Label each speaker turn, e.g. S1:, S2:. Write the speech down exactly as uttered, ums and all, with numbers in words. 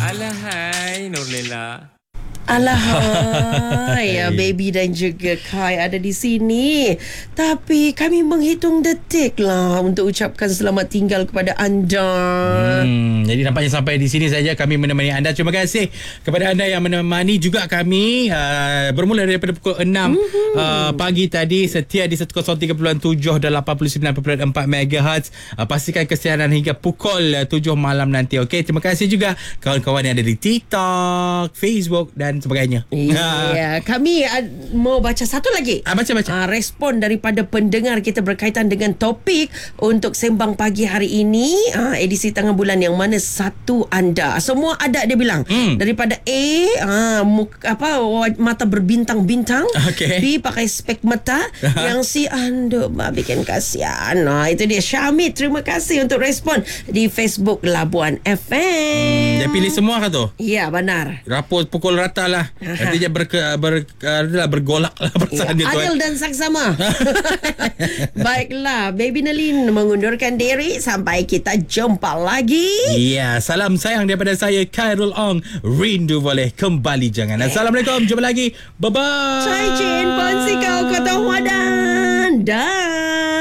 S1: Alahai Nurlela.
S2: Alahai, ya, baby dan juga Kai ada di sini. Tapi kami menghitung detik lah untuk ucapkan selamat tinggal kepada anda.
S3: Hmm, jadi nampaknya sampai di sini saja kami menemani anda. Terima kasih kepada anda yang menemani juga kami uh, bermula daripada pukul enam mm-hmm. uh, pagi tadi, setia di seratus tiga puluh tujuh dan lapan puluh sembilan perpuluhan empat megahertz. Uh, pastikan kesiaran hingga pukul uh, tujuh malam nanti. Okey, terima kasih juga kawan-kawan yang ada di TikTok, Facebook dan sebagainya.
S2: Ya, kami uh, mau baca satu lagi.
S3: Ah, baca-baca.
S2: Uh, respon daripada pendengar kita berkaitan dengan topik untuk sembang pagi hari ini, uh, edisi tengah bulan yang mana satu anda. Semua ada dia bilang. Hmm. Daripada A, uh, muka, apa mata berbintang-bintang.
S3: Okay.
S2: B pakai spek mata. Yang C, aduh, bikin kasihan. Nah, itu dia Syamid. Terima kasih untuk respon di Facebook Labuan F M.
S3: Hmm, dia pilih semua ke tu?
S2: Ya, benar.
S3: Rapor pukul rata lah. Nanti dia ber, ber, ber, bergolak lah perasaan
S2: ya,
S3: dia tu.
S2: Adil dan saksama. Baiklah, Baby Nelin mengundurkan diri. Sampai kita jumpa lagi.
S3: Ya, salam sayang daripada saya Khairul Ong. Rindu boleh, kembali jangan. Assalamualaikum, jumpa lagi. Bye-bye.
S2: Cai Chin, Ponsi kau kota Wadan. Dah.